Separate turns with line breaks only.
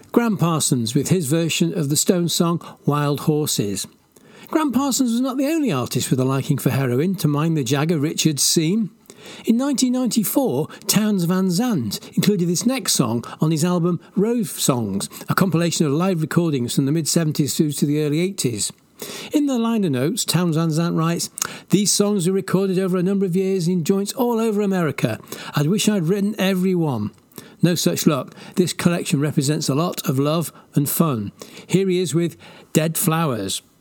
Gram Parsons with his version of the Stones song Wild Horses. Gram Parsons was not the only artist with a liking for heroin to mine the Jagger Richards seam. In 1994, Townes Van Zandt included this next song on his album Rove Songs, a compilation of live recordings from the mid-70s through to the early 80s. In the liner notes, Townes Van Zandt writes, "These songs were recorded over a number of years in joints all over America. I wish I'd written every one. No such luck. This collection represents a lot of love and fun." Here he is with Dead Flowers.